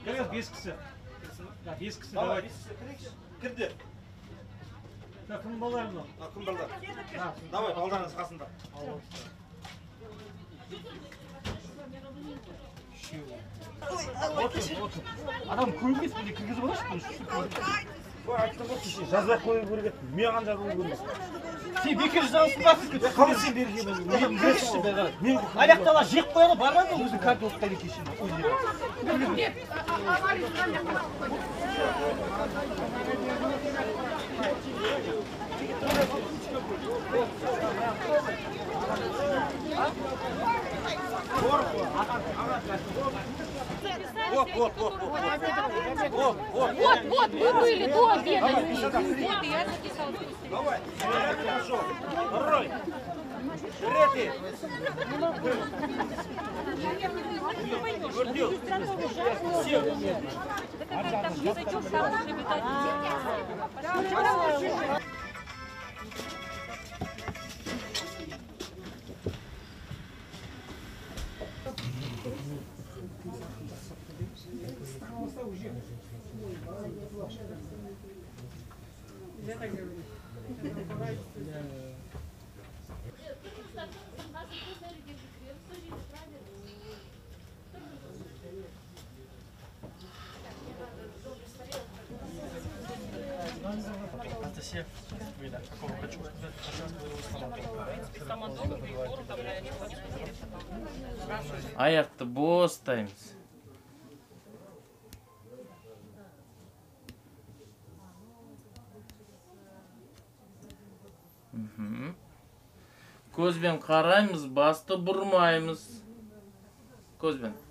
Gel 5 kişi. Ya 5 kişi давай. Кірді. Кім балар мынау? Кім балдар? Давай, балдарыңыз қасында. Адам көрмес міне кіргізіп алайыншы. Айттым ғой кеше жазбай қою керек еді. Маған жазылу керек. Сен бекер жазып басып кет. Қалай сен берген мен аяқтала жеп қояды барған ғой өзі картошка кешін. Вот, вы были до обеда здесь. Вот, и я записала. Давай, хорошо. Рой. Реты. Анастасия, какого хочу сказать? Аяқты бостаймыз. Көзбен қараймыз, басты бұрмаймыз. Көзбен.